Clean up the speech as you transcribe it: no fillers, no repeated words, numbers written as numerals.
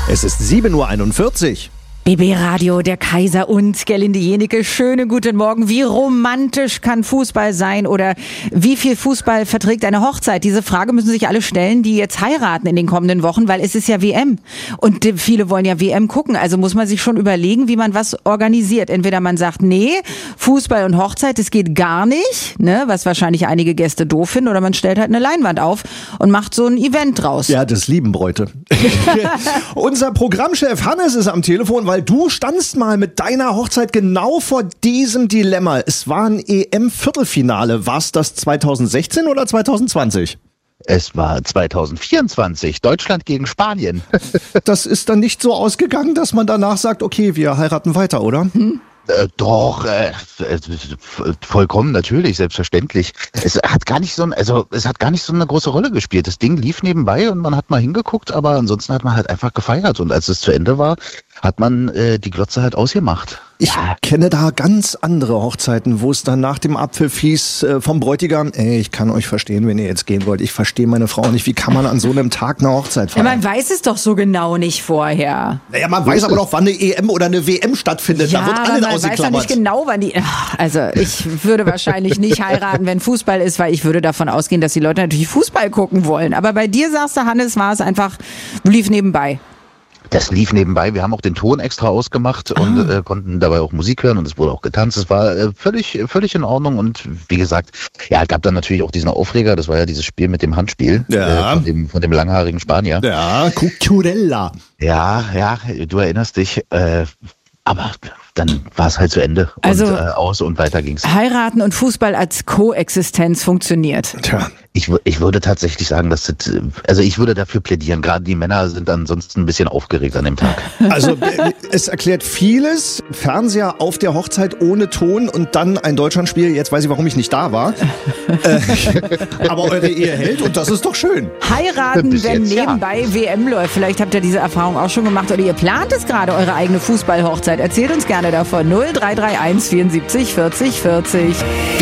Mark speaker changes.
Speaker 1: Es ist 7:41 Uhr.
Speaker 2: BB Radio, der Kaiser und Gerlinde Jenike. Schönen guten Morgen. Wie romantisch kann Fußball sein oder wie viel Fußball verträgt eine Hochzeit? Diese Frage müssen sich alle stellen, die jetzt heiraten in den kommenden Wochen, weil es ist ja WM. Und viele wollen ja WM gucken. Also muss man sich schon überlegen, wie man was organisiert. Entweder man sagt, nee, Fußball und Hochzeit, das geht gar nicht, ne, was wahrscheinlich einige Gäste doof finden. Oder man stellt halt eine Leinwand auf und macht so ein Event draus.
Speaker 1: Ja, das lieben Bräute. Unser Programmchef Hannes ist am Telefon, weil du standst mal mit deiner Hochzeit genau vor diesem Dilemma. Es war ein EM-Viertelfinale. War es das 2016 oder 2020?
Speaker 3: Es war 2024, Deutschland gegen Spanien.
Speaker 1: Das ist dann nicht so ausgegangen, dass man danach sagt, okay, wir heiraten weiter, oder?
Speaker 3: Doch, vollkommen natürlich, selbstverständlich. Es hat gar nicht so eine große Rolle gespielt. Das Ding lief nebenbei und man hat mal hingeguckt, aber ansonsten hat man halt einfach gefeiert. Und als es zu Ende war, hat man die Glotze halt ausgemacht.
Speaker 1: Ich kenne da ganz andere Hochzeiten, wo es dann nach dem Apfel hieß vom Bräutigam, ich kann euch verstehen, wenn ihr jetzt gehen wollt. Ich verstehe meine Frau nicht. Wie kann man an so einem Tag eine Hochzeit feiern?
Speaker 2: Ja, man weiß es doch so genau nicht vorher.
Speaker 1: Naja, man weiß aber doch, wann eine EM oder eine WM stattfindet.
Speaker 2: Ja,
Speaker 1: da wird
Speaker 2: aber
Speaker 1: alles
Speaker 2: man weiß ja nicht genau, wann die... Also ich würde wahrscheinlich nicht heiraten, wenn Fußball ist, weil ich würde davon ausgehen, dass die Leute natürlich Fußball gucken wollen. Aber bei dir, sagst du, Hannes, war es einfach, lief nebenbei.
Speaker 3: Das lief nebenbei. Wir haben auch den Ton extra ausgemacht und konnten dabei auch Musik hören und es wurde auch getanzt. Es war völlig in Ordnung und wie gesagt, ja, gab dann natürlich auch diesen Aufreger. Das war ja dieses Spiel mit dem Handspiel von dem langhaarigen Spanier.
Speaker 1: Ja, Cucurella.
Speaker 3: Ja, du erinnerst dich. Aber dann war es halt zu Ende
Speaker 2: also,
Speaker 3: und aus und weiter ging's.
Speaker 2: Heiraten und Fußball als Koexistenz funktioniert.
Speaker 1: Tja.
Speaker 3: Ich würde tatsächlich sagen, ich würde dafür plädieren. Gerade die Männer sind ansonsten ein bisschen aufgeregt an dem Tag.
Speaker 1: Also es erklärt vieles. Fernseher auf der Hochzeit ohne Ton und dann ein Deutschlandspiel. Jetzt weiß ich, warum ich nicht da war. Aber eure Ehe hält und das ist doch schön.
Speaker 2: Heiraten, wenn nebenbei WM läuft. Vielleicht habt ihr diese Erfahrung auch schon gemacht oder ihr plant es gerade, eure eigene Fußballhochzeit. Erzählt uns gerne davon. 0331 74 40 40.